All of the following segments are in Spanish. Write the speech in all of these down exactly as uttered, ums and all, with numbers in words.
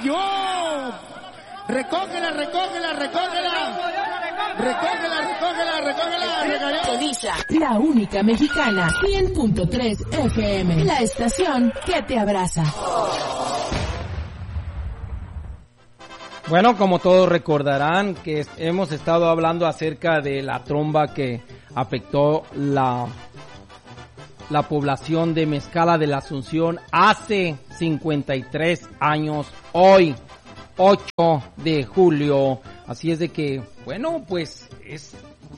yo. Recógela, recógela, recógela. Recógela, recógela, recógela. Realiza la única mexicana, cien punto tres F M. La estación que te abraza. Bueno, como todos recordarán que hemos estado hablando acerca de la tromba que afectó la, la población de Mezcala de la Asunción hace cincuenta y tres años, hoy, ocho de julio. Así es de que, bueno, pues es,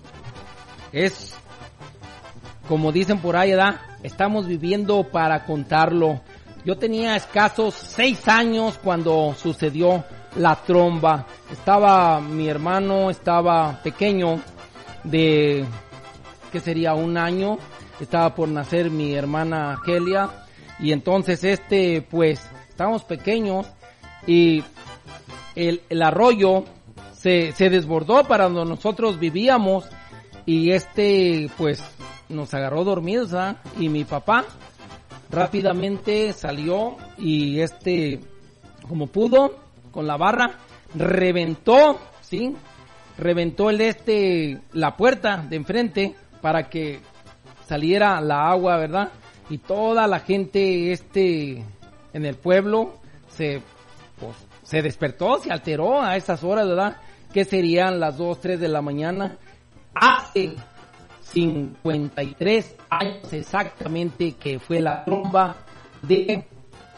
es, como dicen por ahí, ¿verdad? Estamos viviendo para contarlo. Yo tenía escasos seis años cuando sucedió la tromba. Estaba mi hermano, estaba pequeño, de, ¿qué sería? Un año. Estaba por nacer mi hermana Gelia. Y entonces este, pues, estábamos pequeños y el, el arroyo se, se desbordó para donde nosotros vivíamos. Y este, pues, nos agarró dormidos, ¿eh? Y mi papá rápidamente salió y este, como pudo, con la barra, reventó, ¿sí? Reventó el este, la puerta de enfrente para que saliera la agua, ¿verdad? Y toda la gente, este, en el pueblo, se, pues, se despertó, se alteró a esas horas, ¿verdad? Que serían las dos, tres de la mañana. Hace cincuenta y tres años exactamente que fue la tromba de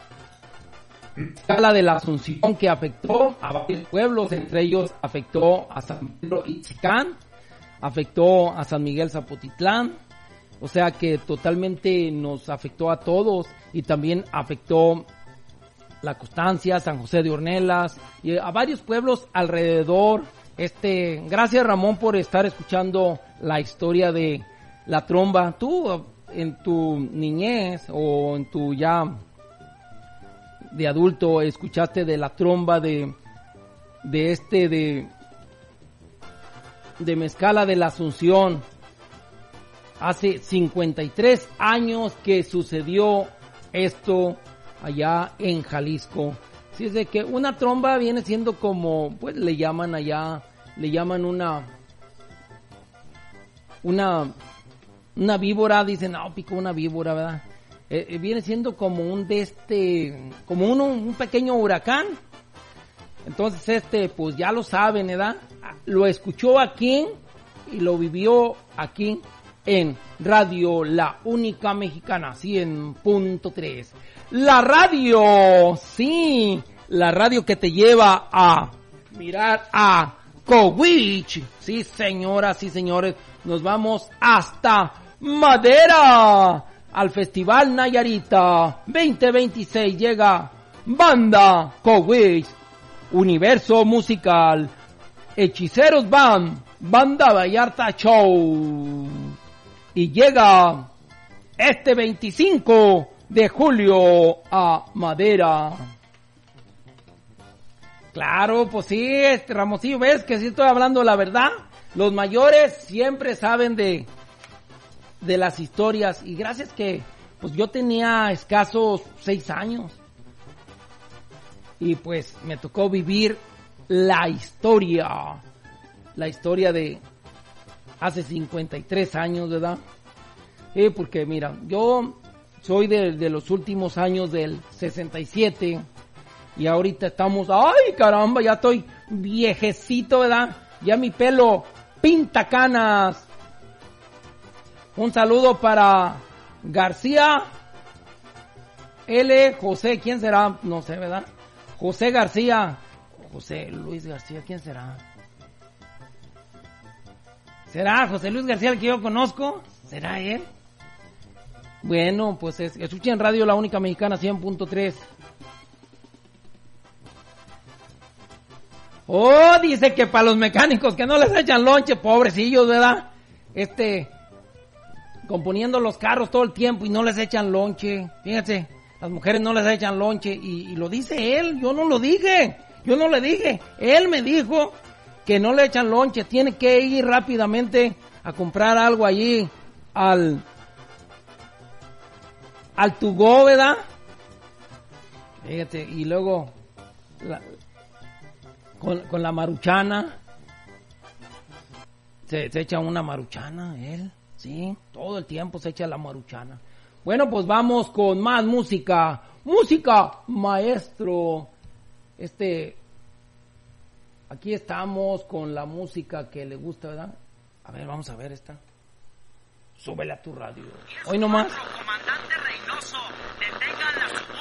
Mezcala de la Asunción, que afectó a varios pueblos, entre ellos afectó a San Pedro Itzicán, afectó a San Miguel Zapotitlán, o sea que totalmente nos afectó a todos, y también afectó La Constancia, San José de Ornelas y a varios pueblos alrededor. Este, gracias Ramón por estar escuchando la historia de la tromba. Tú en tu niñez o en tu ya de adulto escuchaste de la tromba de de este de de Mezcala de la Asunción. Hace cincuenta y tres años que sucedió esto allá en Jalisco. Así es de que una tromba viene siendo como, pues le llaman allá, le llaman una una una víbora, dicen, no, picó una víbora, ¿verdad? Eh, eh, viene siendo como un de este, como un, un pequeño huracán. Entonces este, pues ya lo saben, ¿verdad? Lo escuchó aquí y lo vivió aquí en Radio La Única Mexicana, cien punto tres. La radio, sí, la radio que te lleva a mirar a Cowich. Sí, señoras y señores, nos vamos hasta Madera. Al Festival Nayarita veinte veintiséis llega Banda Cowich, Universo Musical, Hechiceros Band, Banda Vallarta Show. Y llega este veinticinco de julio a Madera. Claro, pues sí, este Ramosillo, ves que sí estoy hablando la verdad. Los mayores siempre saben de de las historias, y gracias que pues yo tenía escasos seis años y pues me tocó vivir la historia, la historia de hace cincuenta y tres años, ¿verdad? Sí, porque mira, yo soy de, de los últimos años del sesenta y siete y ahorita estamos, ay caramba, ya estoy viejecito, ¿verdad? Ya mi pelo pinta canas. Un saludo para García L. José, ¿quién será? No sé, ¿verdad? José García, José Luis García, ¿quién será? ¿Será José Luis García el que yo conozco? ¿Será él? Bueno, pues es, escuchen Radio La Única Mexicana cien punto tres. Oh, dice que para los mecánicos que no les echan lonche, pobrecillos, ¿verdad? Este, componiendo los carros todo el tiempo y no les echan lonche. Fíjense, las mujeres no les echan lonche y, y lo dice él, yo no lo dije, yo no le dije, él me dijo que no le echan lonche, tiene que ir rápidamente a comprar algo allí al al to go, ¿verdad? Fíjate, y luego la, con, con la maruchana. Se, se echa una maruchana, él, sí, todo el tiempo se echa la maruchana. Bueno, pues vamos con más música. Música, maestro. Este, aquí estamos con la música que le gusta, ¿verdad? A ver, vamos a ver esta. Súbele a tu radio. Hoy nomás. Comandante Reynoso, detengan la